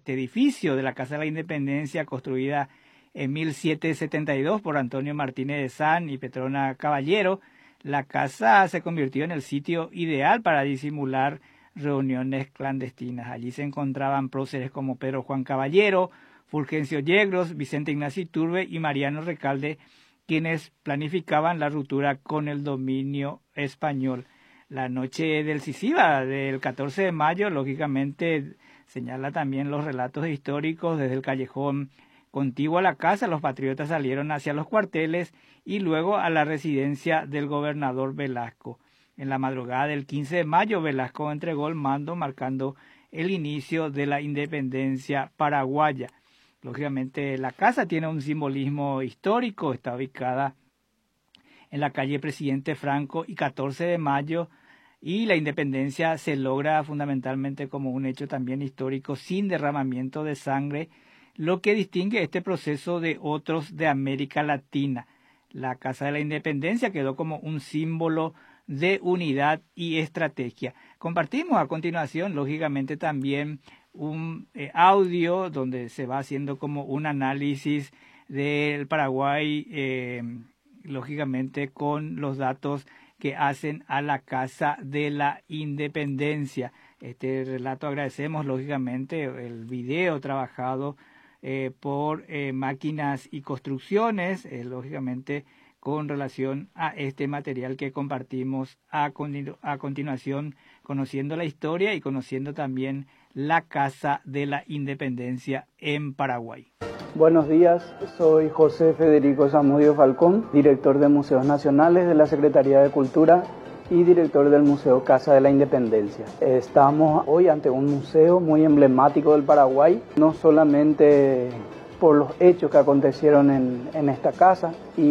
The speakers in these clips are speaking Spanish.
este edificio de la Casa de la Independencia, construida en 1772 por Antonio Martínez de San y Petrona Caballero, la casa se convirtió en el sitio ideal para disimular reuniones clandestinas. Allí se encontraban próceres como Pedro Juan Caballero, Fulgencio Yegros, Vicente Ignacio Iturbe y Mariano Recalde, quienes planificaban la ruptura con el dominio español. La noche decisiva del 14 de mayo, lógicamente, señala también los relatos históricos. Desde el callejón contiguo a la casa, los patriotas salieron hacia los cuarteles y luego a la residencia del gobernador Velasco. En la madrugada del 15 de mayo, Velasco entregó el mando, marcando el inicio de la independencia paraguaya. Lógicamente, la casa tiene un simbolismo histórico, está ubicada en la calle Presidente Franco y 14 de mayo, y la independencia se logra fundamentalmente como un hecho también histórico sin derramamiento de sangre, lo que distingue este proceso de otros de América Latina. La Casa de la Independencia quedó como un símbolo de unidad y estrategia. Compartimos a continuación, lógicamente, también un audio donde se va haciendo como un análisis del Paraguay, lógicamente con los datos que hacen a la Casa de la Independencia. Este relato agradecemos, lógicamente, el video trabajado por Máquinas y Construcciones, lógicamente, con relación a este material que compartimos a continuación, conociendo la historia y conociendo también la Casa de la Independencia en Paraguay. Buenos días, soy José Federico Zamudio Falcón, director de Museos Nacionales de la Secretaría de Cultura y director del Museo Casa de la Independencia. Estamos hoy ante un museo muy emblemático del Paraguay, no solamente por los hechos que acontecieron en esta casa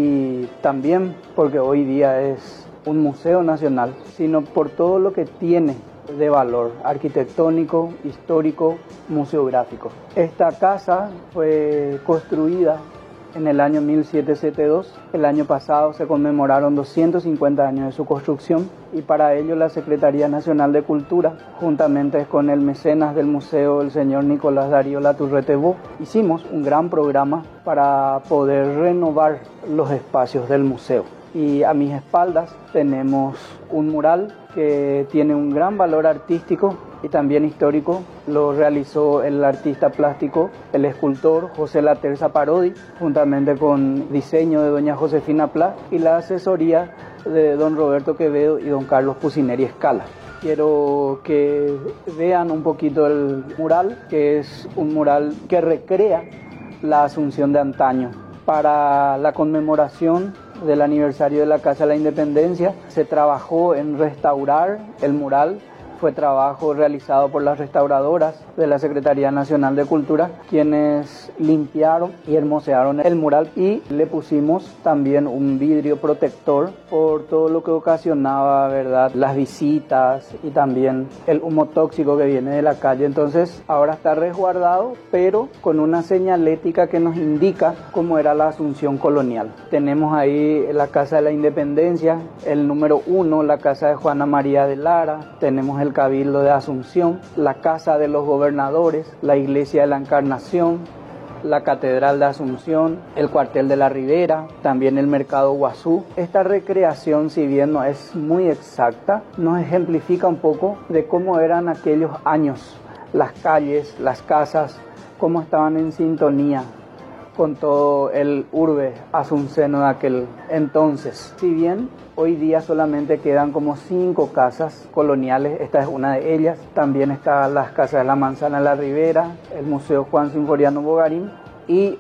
y también porque hoy día es un museo nacional, sino por todo lo que tiene de valor arquitectónico, histórico, museográfico. Esta casa fue construida en el año 1772. El año pasado se conmemoraron 250 años de su construcción y para ello la Secretaría Nacional de Cultura, juntamente con el mecenas del museo, el señor Nicolás Darío Laturrete Bo, hicimos un gran programa para poder renovar los espacios del museo. Y a mis espaldas tenemos un mural que tiene un gran valor artístico y también histórico. Lo realizó el artista plástico, el escultor José Laterza Parodi, juntamente con diseño de doña Josefina Pla y la asesoría de don Roberto Quevedo y don Carlos Pusineri Escala. Quiero que vean un poquito el mural, que es un mural que recrea la Asunción de antaño. Para la conmemoración del aniversario de la Casa de la Independencia se trabajó en restaurar el mural. Fue trabajo realizado por las restauradoras de la Secretaría Nacional de Cultura, quienes limpiaron y hermosearon el mural y le pusimos también un vidrio protector por todo lo que ocasionaba, ¿verdad?, las visitas y también el humo tóxico que viene de la calle. Entonces ahora está resguardado, pero con una señalética que nos indica cómo era la Asunción colonial. Tenemos ahí la Casa de la Independencia, el número 1, la Casa de Juana María de Lara, tenemos el Cabildo de Asunción, la Casa de los Gobernadores, la Iglesia de la Encarnación, la Catedral de Asunción, el Cuartel de la Ribera, también el Mercado Guazú. Esta recreación, si bien no es muy exacta, nos ejemplifica un poco de cómo eran aquellos años, las calles, las casas, cómo estaban en sintonía con todo el urbe asunceno de aquel entonces. Si bien hoy día solamente quedan como 5 casas coloniales, esta es una de ellas. También están las casas de la Manzana de la Ribera, el Museo Juan Sinforiano Bogarín y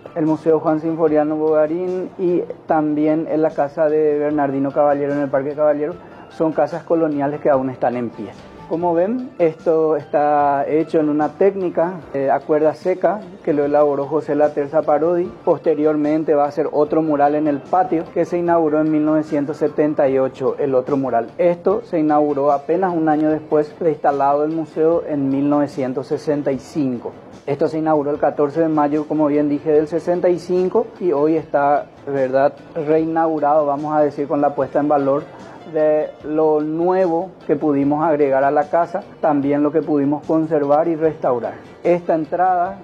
también en la casa de Bernardino Caballero en el Parque Caballero. Son casas coloniales que aún están en pie. Como ven, esto está hecho en una técnica a cuerda seca que lo elaboró José Laterza Parodi. Posteriormente va a ser otro mural en el patio que se inauguró en 1978, el otro mural. Esto se inauguró apenas un año después de instalado el museo en 1965. Esto se inauguró el 14 de mayo, como bien dije, del 65 y hoy está, ¿verdad?, reinaugurado, vamos a decir, con la puesta en valor de lo nuevo que pudimos agregar a la casa, también lo que pudimos conservar y restaurar. Esta entrada